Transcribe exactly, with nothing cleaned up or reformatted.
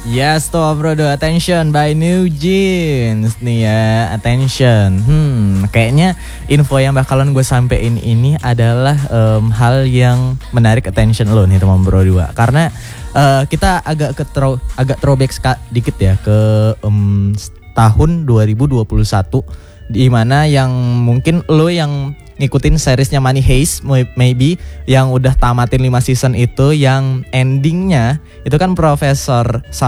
Yes to bro, do attention by New Jeans nih ya, attention. Hmm, kayaknya info yang bakalan gue sampein ini adalah um, hal yang menarik attention lo nih teman bro dua. Karena uh, kita agak ke throw, agak throwback ska, dikit ya ke um, tahun dua ribu dua puluh satu, di mana yang mungkin lo yang ngikutin seriesnya Money Heist maybe yang udah tamatin lima season itu, yang endingnya itu kan Profesor